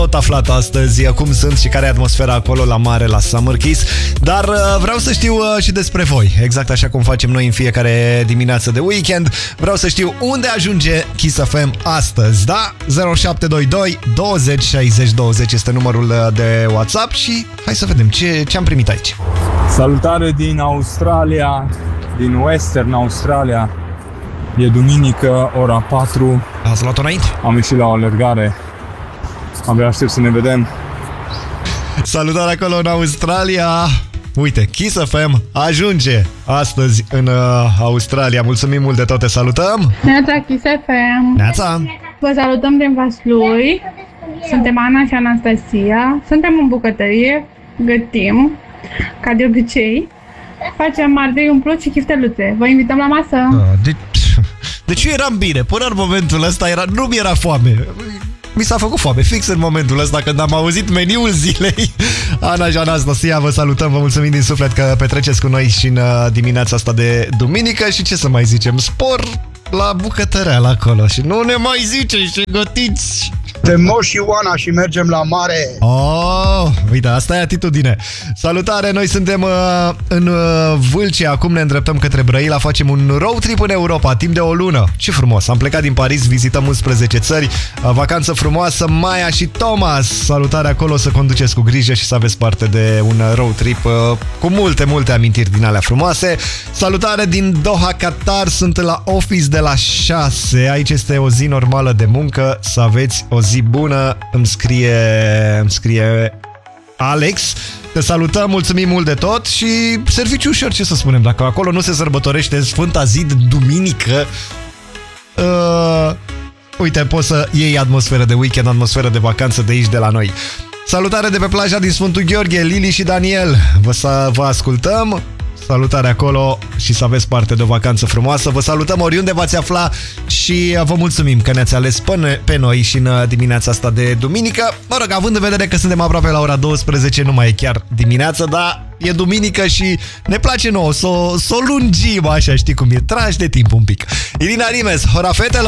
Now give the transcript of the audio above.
tot aflat astăzi cum sunt și care e atmosfera acolo la mare, la Summer Kiss. Dar vreau să știu și despre voi, exact așa cum facem noi în fiecare dimineață de weekend. Vreau să știu unde ajunge Kiss FM astăzi, da? 0722 20 60 20 este numărul de WhatsApp și hai să vedem ce am primit aici. Salutare din Australia, din Western Australia. E duminică, ora 4. Ați luat-o înainte? Am ieșit la o alergare. Abia aștept să ne vedem. Salutare acolo în Australia. Uite, Kiss FM ajunge astăzi în Australia. Mulțumim mult de tot, te salutăm. Neața, Kiss FM. Neața. Vă salutăm din Vaslui. Suntem Ana și Anastasia. Suntem în bucătărie. Gătim, ca de obicei. Facem ardei umplut și chifteluțe. Vă invităm la masă. Deci eu eram bine. Până în momentul ăsta nu mi-era foame. Mi s-a făcut foame fix în momentul ăsta când am auzit meniul zilei. Ana și Anastasia, vă salutăm, vă mulțumim din suflet că petreceți cu noi și în dimineața asta de duminică. Și ce să mai zicem, spor la bucătăreală acolo. Și nu ne mai ziceți ce gătiți. Suntem Moș și Oana și mergem la mare. Oh, uite, asta e atitudine. Salutare, noi suntem în Vâlcea, acum ne îndreptăm către Brăila, facem un road trip în Europa, timp de o lună. Ce frumos, am plecat din Paris, vizităm 11 țări, vacanță frumoasă, Maia și Thomas. Salutare acolo, să conduceți cu grijă și să aveți parte de un road trip cu multe amintiri din alea frumoase. Salutare din Doha, Qatar, sunt la office de la 6, aici este o zi normală de muncă, să aveți o zi bună, îmi scrie Alex. Te salutăm, mulțumim mult de tot și serviciu ușor, ce să spunem, dacă acolo nu se sărbătorește Sfânta zi de duminică, uite, poți să iei atmosferă de weekend, atmosferă de vacanță de aici, de la noi. Salutare de pe plaja din Sfântul Gheorghe, Lili și Daniel, vă ascultăm. Salutare acolo și să aveți parte de o vacanță frumoasă. Vă salutăm oriunde v-ați afla și vă mulțumim că ne-ați ales pe noi și în dimineața asta de duminică. Mă rog, având în vedere că suntem aproape la ora 12, nu mai e chiar dimineață, dar e duminică și ne place nouă să o lungim așa, știi cum e, tragi de timp un pic. Irina Rimes, Hora fetelor!